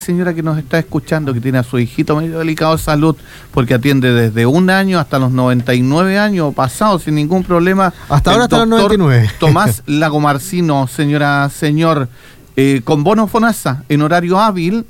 Señora que nos está escuchando, que tiene a su hijito medio delicado de salud, porque atiende desde 1 año hasta los 99 años, pasado sin ningún problema. Hasta ahora hasta los 99. Tomás Lagomarcino, señor, con bono FONASA, en horario hábil,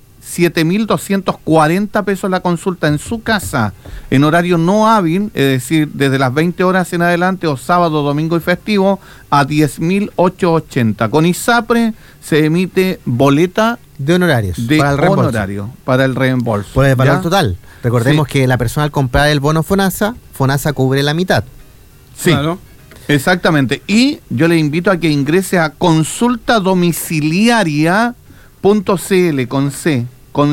7.240 pesos la consulta en su casa. En horario no hábil, es decir, desde las 20 horas en adelante, o sábado, domingo y festivo, a 10.880. Con ISAPRE se emite boleta de honorarios para el reembolso. Honorario, para el reembolso. Por el valor total. Recordemos que la persona al comprar el bono FONASA cubre la mitad. Sí, claro. Exactamente. Y yo le invito a que ingrese a consultadomiciliaria.cl con C,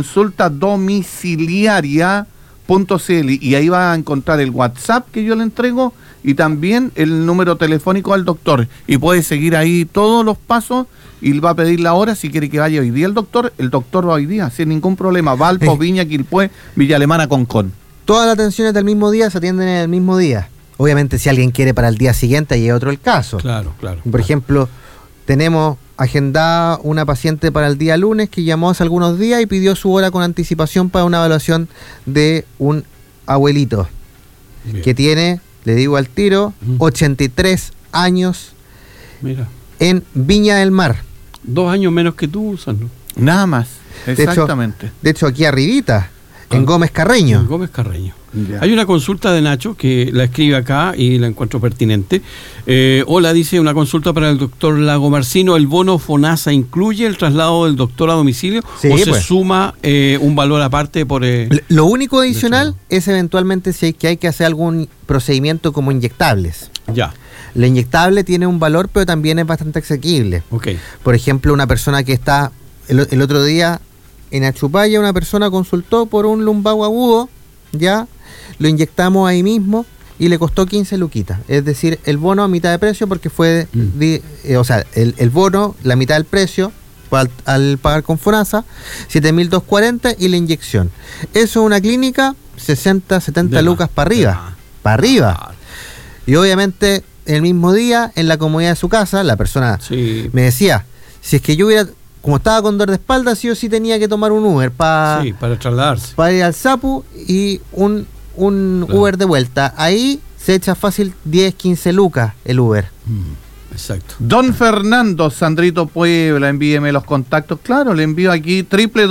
consultadomiciliaria.cl, y ahí va a encontrar el WhatsApp que yo le entrego y también el número telefónico del doctor, y puede seguir ahí todos los pasos y va a pedir la hora si quiere que vaya hoy día el doctor va hoy día sin ningún problema. Valpo, Viña, Quilpué, Villa Alemana, Concón. Todas las atenciones del mismo día se atienden en el mismo día. Obviamente si alguien quiere para el día siguiente, ahí es otro el caso. Claro. Por ejemplo, tenemos agendada una paciente para el día lunes que llamó hace algunos días y pidió su hora con anticipación para una evaluación de un abuelito. Bien. Que tiene, le digo al tiro, 83 años. Mira. En Viña del Mar. 2 años menos que tú, Sandro. Nada más, exactamente. De hecho aquí arribita, en Gómez Carreño. En Gómez Carreño. Ya. Hay una consulta de Nacho que la escribe acá y la encuentro pertinente. Hola, dice, una consulta para el doctor Lagomarcino. ¿El bono FONASA incluye el traslado del doctor a domicilio o se suma un valor aparte por...? Lo único adicional es eventualmente si hay que hacer algún procedimiento como inyectables. Ya. La inyectable tiene un valor, pero también es bastante asequible. Okay. Por ejemplo, una persona que está... El otro día en Achupaya una persona consultó por un lumbago agudo, ya, lo inyectamos ahí mismo y le costó 15 luquitas. Es decir, el bono a mitad de precio porque fue... el bono, la mitad del precio al pagar con FONASA, 7.240 y la inyección. Eso es una clínica, 60, 70 lucas para arriba. Para arriba. Y obviamente... El mismo día, en la comodidad de su casa, la persona me decía, si es que yo hubiera, como estaba con dolor de espalda, sí o sí tenía que tomar un Uber para trasladarse. Para ir al Sapu y un Uber de vuelta. Ahí se echa fácil 10, 15 lucas el Uber. Exacto. Don Fernando, Sandrito Puebla, envíeme los contactos. Claro, le envío aquí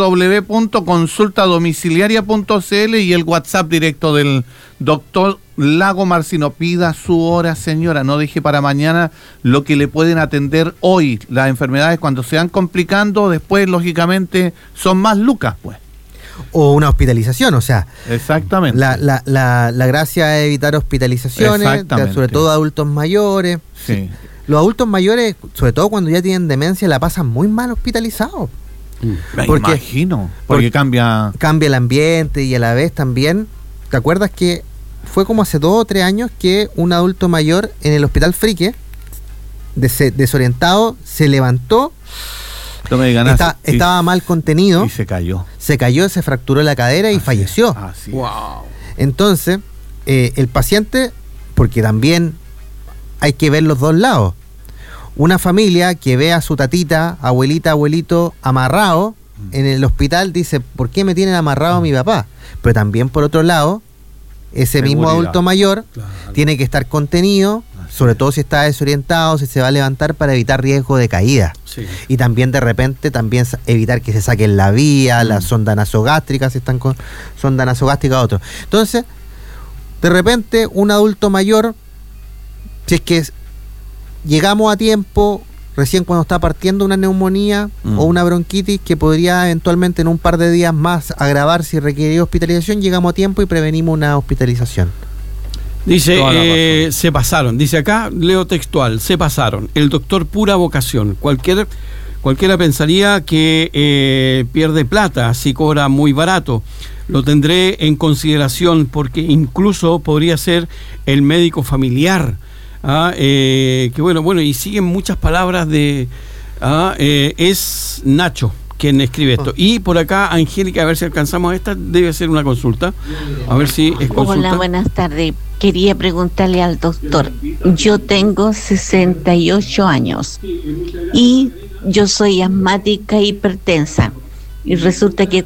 www.consultadomiciliaria.cl y el WhatsApp directo del doctor Lagomarcino. Pida su hora, señora, no deje para mañana lo que le pueden atender hoy. Las enfermedades cuando se van complicando, después lógicamente son más lucas, pues. O una hospitalización, o sea. Exactamente. La gracia es evitar hospitalizaciones, sobre todo adultos mayores. Sí. Los adultos mayores, sobre todo cuando ya tienen demencia, la pasan muy mal hospitalizados. Me imagino, porque cambia el ambiente y a la vez también, ¿te acuerdas que fue como hace 2 o 3 años que un adulto mayor en el Hospital Frique, desorientado, se levantó, no me digan estaba mal contenido y se cayó, se fracturó la cadera y falleció. Wow. Entonces, el paciente, porque también hay que ver los dos lados. Una familia que ve a su tatita, abuelita, abuelito amarrado en el hospital dice, ¿por qué me tienen amarrado a mi papá? Pero también por otro lado, ese mismo adulto mayor tiene que estar contenido, sobre todo si está desorientado, si se va a levantar, para evitar riesgo de caída. Sí. Y también de repente evitar que se saquen la vía, la sonda nasogástrica, si están con sonda nasogástrica otro. Entonces, de repente un adulto mayor, si es que llegamos a tiempo, recién cuando está partiendo una neumonía o una bronquitis que podría eventualmente en un par de días más agravarse y requerir hospitalización, llegamos a tiempo y prevenimos una hospitalización. Dice, se pasaron, dice acá, leo textual, se pasaron. El doctor pura vocación. Cualquiera pensaría que pierde plata si cobra muy barato. Lo tendré en consideración porque incluso podría ser el médico familiar. Que bueno, y siguen muchas palabras de... es Nacho quien escribe esto. Y por acá, Angélica, a ver si alcanzamos esta, debe ser una consulta. A ver si es consulta. Hola, buenas tardes. Quería preguntarle al doctor. Yo tengo 68 años y yo soy asmática e hipertensa. y resulta que